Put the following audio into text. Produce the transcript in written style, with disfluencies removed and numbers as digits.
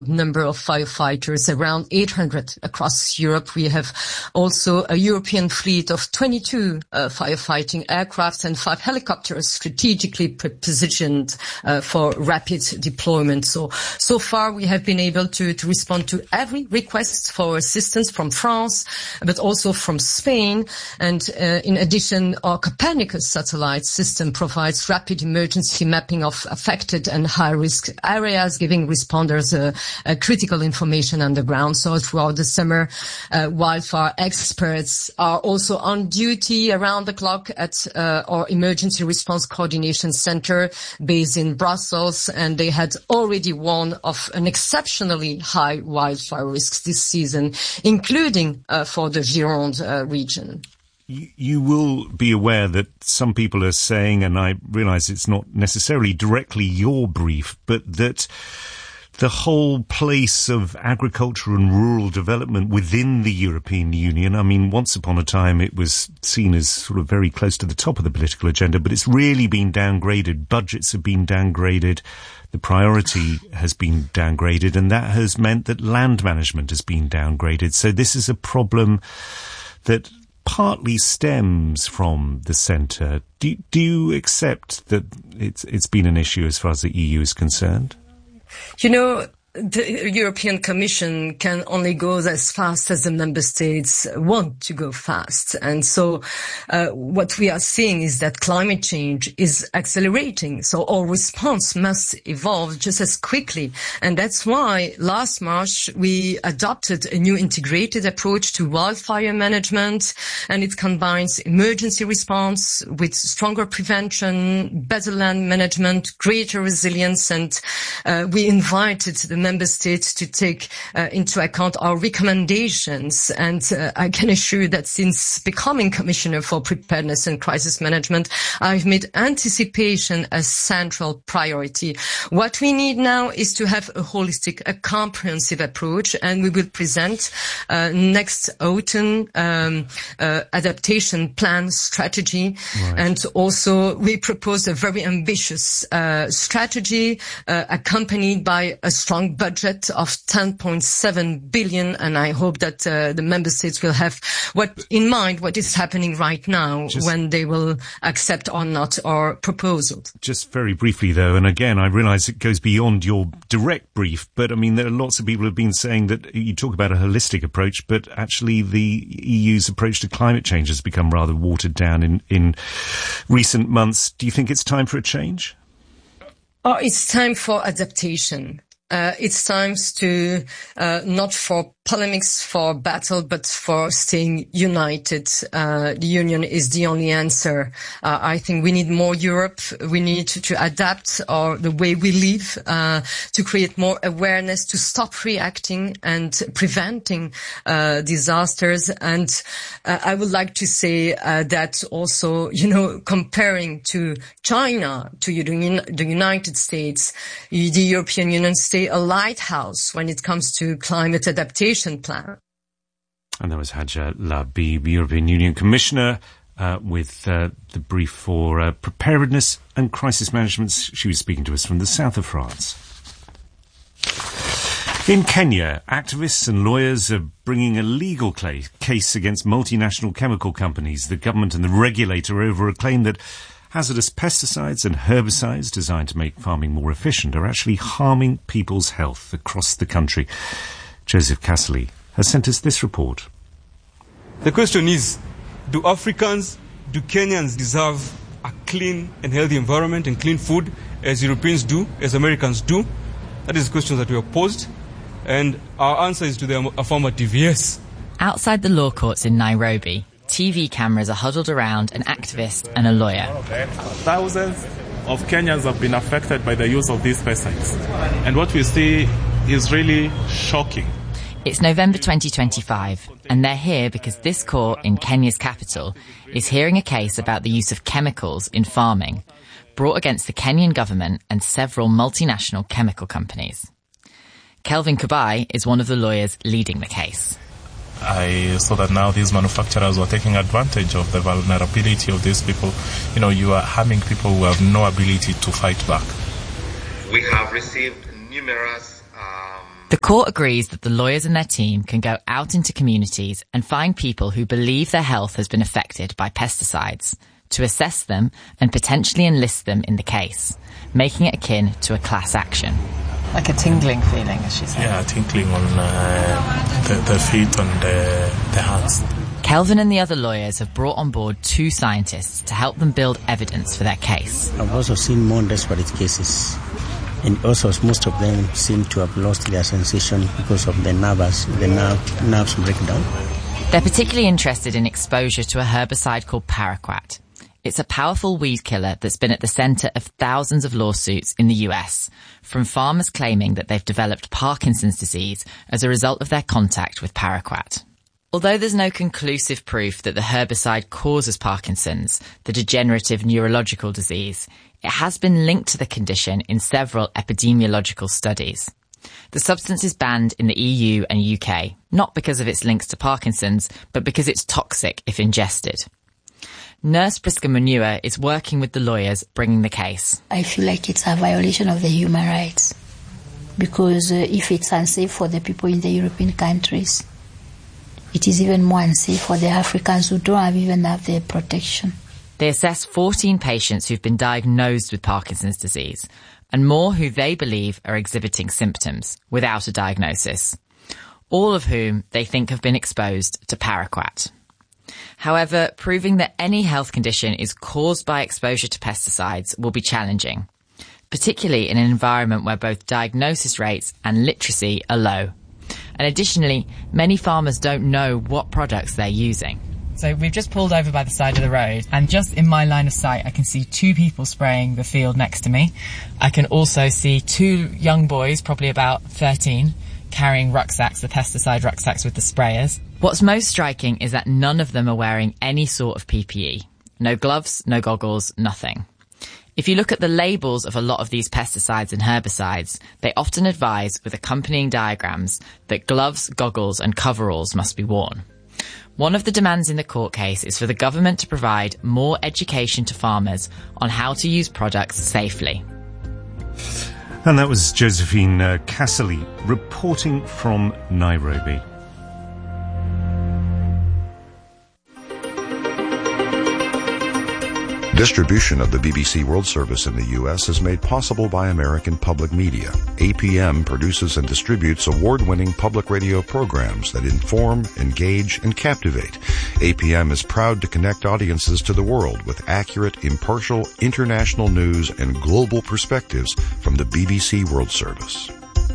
number of firefighters, around 800 across Europe. We have also a European fleet of 22 firefighting aircraft and 5 helicopters strategically positioned for rapid deployment. So far we have been able to respond to every request for assistance from France, but also from Spain. And in addition, our Copernicus satellite system provides rapid emergency mapping of affected and high-risk areas, giving responders critical information on the ground. So throughout the summer, wildfire experts are also on duty around the clock at our Emergency Response Coordination Center based in Brussels, and they had already warned of an exceptionally high wildfire risks this season, including for the Gironde region. You will be aware that some people are saying, and I realise it's not necessarily directly your brief, but that the whole place of agriculture and rural development within the European Union, I mean, once upon a time it was seen as sort of very close to the top of the political agenda, but it's really been downgraded. Budgets have been downgraded. The priority has been downgraded, and that has meant that land management has been downgraded. So this is a problem that partly stems from the centre. Do you accept that it's been an issue as far as the EU is concerned? You know, the European Commission can only go as fast as the member states want to go fast. And so what we are seeing is that climate change is accelerating. So our response must evolve just as quickly. And that's why last March we adopted a new integrated approach to wildfire management. And it combines emergency response with stronger prevention, better land management, greater resilience. And we invited the member states to take into account our recommendations. And I can assure that since becoming Commissioner for Preparedness and Crisis Management, I've made anticipation a central priority. What we need now is to have a holistic, a comprehensive approach, and we will present next autumn adaptation plan strategy. Right. And also we propose a very ambitious strategy accompanied by a strong budget of 10.7 billion, and I hope that the member states will have what is happening right now when they will accept or not our proposal. Just very briefly though, and again I realise it goes beyond your direct brief, but I mean there are lots of people who have been saying that you talk about a holistic approach, but actually the EU's approach to climate change has become rather watered down in recent months. Do you think it's time for a change? Oh, it's time for adaptation. It's time to not for polemics, for battle, but for staying united. The union is the only answer. I think we need more Europe. We need to adapt the way we live, to create more awareness, to stop reacting and preventing disasters. And I would like to say that also, you know, comparing to China, to the United States, the European Union stay a lighthouse when it comes to climate adaptation plan. And that was Hadja Labib, European Union Commissioner, with the brief for preparedness and crisis management. She was speaking to us from the south of France. In Kenya, activists and lawyers are bringing a legal case against multinational chemical companies, the government and the regulator, over a claim that hazardous pesticides and herbicides designed to make farming more efficient are actually harming people's health across the country. Joseph Casserly has sent us this report. The question is, do Kenyans deserve a clean and healthy environment and clean food as Europeans do, as Americans do? That is the question that we have posed, and our answer is to the affirmative, yes. Outside the law courts in Nairobi, TV cameras are huddled around an activist and a lawyer. Thousands of Kenyans have been affected by the use of these pesticides, and what we see is really shocking. It's November 2025, and they're here because this court in Kenya's capital is hearing a case about the use of chemicals in farming, brought against the Kenyan government and several multinational chemical companies. Kelvin Kubai is one of the lawyers leading the case. I saw that now these manufacturers were taking advantage of the vulnerability of these people. You know, you are harming people who have no ability to fight back. We have received numerous The court agrees that the lawyers and their team can go out into communities and find people who believe their health has been affected by pesticides, to assess them and potentially enlist them in the case, making it akin to a class action. Like a tingling feeling, as she said. Yeah, tingling on the feet and the hands. Kelvin and the other lawyers have brought on board 2 scientists to help them build evidence for their case. I've also seen more desperate cases. And also most of them seem to have lost their sensation because of the nerves breakdown. They're particularly interested in exposure to a herbicide called paraquat. It's a powerful weed killer that's been at the centre of thousands of lawsuits in the US, from farmers claiming that they've developed Parkinson's disease as a result of their contact with paraquat. Although there's no conclusive proof that the herbicide causes Parkinson's, the degenerative neurological disease, it has been linked to the condition in several epidemiological studies. The substance is banned in the EU and UK, not because of its links to Parkinson's, but because it's toxic if ingested. Nurse Priska Manua is working with the lawyers bringing the case. I feel like it's a violation of the human rights, because if it's unsafe for the people in the European countries, it is even more unsafe for the Africans who don't even have the protection. They assess 14 patients who've been diagnosed with Parkinson's disease, and more who they believe are exhibiting symptoms without a diagnosis, all of whom they think have been exposed to paraquat. However, proving that any health condition is caused by exposure to pesticides will be challenging, particularly in an environment where both diagnosis rates and literacy are low. And additionally, many farmers don't know what products they're using. So we've just pulled over by the side of the road, and just in my line of sight I can see 2 people spraying the field next to me. I can also see 2 young boys, probably about 13, carrying rucksacks, the pesticide rucksacks with the sprayers. What's most striking is that none of them are wearing any sort of PPE. No gloves, no goggles, nothing. If you look at the labels of a lot of these pesticides and herbicides, they often advise with accompanying diagrams that gloves, goggles and coveralls must be worn. One of the demands in the court case is for the government to provide more education to farmers on how to use products safely. And that was Josephine Casserly reporting from Nairobi. Distribution of the BBC World Service in the U.S. is made possible by American Public Media. APM produces and distributes award-winning public radio programs that inform, engage, and captivate. APM is proud to connect audiences to the world with accurate, impartial, international news and global perspectives from the BBC World Service.